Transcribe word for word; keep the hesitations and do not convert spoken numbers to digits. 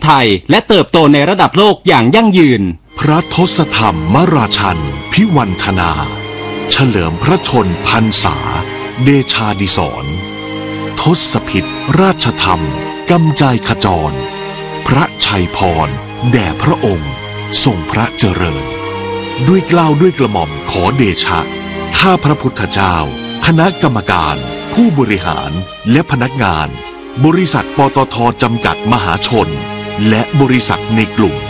ไทยและเติบโตในระดับโลกอย่างยั่งยืนพระทศธรรมมราชันพิวันธนาเฉลิมพระชนพรรษาเดชาดิศรทศพิธราชธรรมกำจายขจรพระชัยพรแด่พระองค์ทรงพระเจริญด้วยเกล้าด้วยกระหม่อมขอเดชะข้าพระพุทธเจ้าคณะกรรมการผู้บริหารและพนักงานบริษัทปตท.จำกัดมหาชนและบริษัทในกลุ่ม